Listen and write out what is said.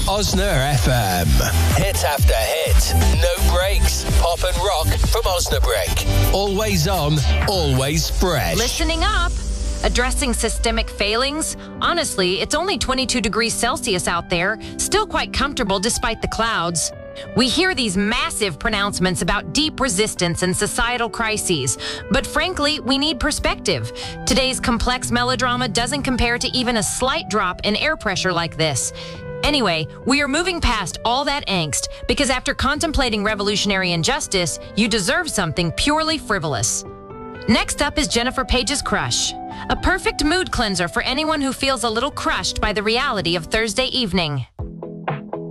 Osna FM. Hit after hit. No breaks. Pop and rock from Osnabrück. Always on, always fresh. Listening up. Addressing systemic failings? Honestly, it's only 22 degrees Celsius out there, still quite comfortable despite the clouds. We hear these massive pronouncements about deep resistance and societal crises, but frankly, we need perspective. Today's complex melodrama doesn't compare to even a slight drop in air pressure like this. Anyway, we are moving past all that angst because after contemplating revolutionary injustice, you deserve something purely frivolous. Next up is Jennifer Page's Crush, a perfect mood cleanser for anyone who feels a little crushed by the reality of Thursday evening.